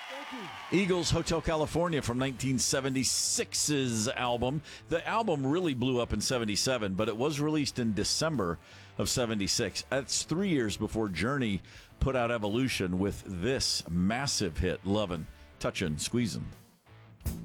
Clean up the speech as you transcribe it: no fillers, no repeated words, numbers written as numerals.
Eagles Hotel California from 1976's album. The album really blew up in 77, but it was released in December of 76. That's 3 years before Journey put out Evolution with this massive hit, Lovin', Touchin', Squeezin'.